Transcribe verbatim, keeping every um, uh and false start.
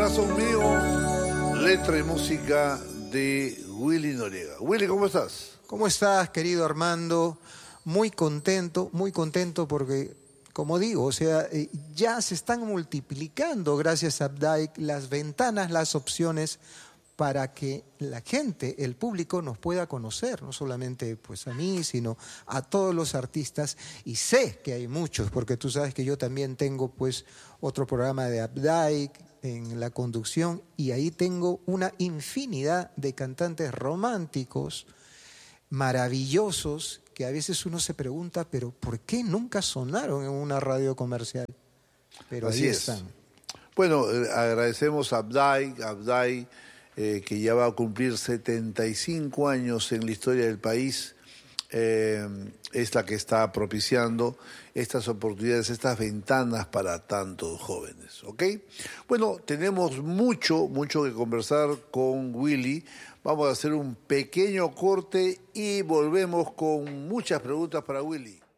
Corazón Mío, letra y música de Willy Noriega. Willy, ¿cómo estás? ¿Cómo estás, querido Armando? Muy contento, muy contento porque, como digo, o sea, eh, ya se están multiplicando, gracias a Updike, las ventanas, las opciones para que la gente, el público, nos pueda conocer, no solamente pues a mí, sino a todos los artistas. Y sé que hay muchos, porque tú sabes que yo también tengo pues otro programa de Updike en la conducción, y ahí tengo una infinidad de cantantes románticos, maravillosos, que a veces uno se pregunta, pero ¿por qué nunca sonaron en una radio comercial? Pero Así ahí es. están. Bueno, eh, agradecemos a Updike, Updike, eh, que ya va a cumplir setenta y cinco años en la historia del país. Eh, es la que está propiciando estas oportunidades, estas ventanas para tantos jóvenes, ¿ok? Bueno, tenemos mucho, mucho que conversar con Willy. Vamos a hacer un pequeño corte y volvemos con muchas preguntas para Willy.